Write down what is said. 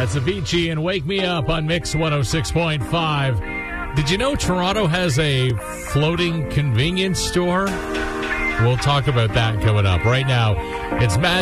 That's Avicii and Wake Me Up on Mix 106.5. Did you know Toronto has a floating convenience store? We'll talk about that coming up. Right now, it's Magic.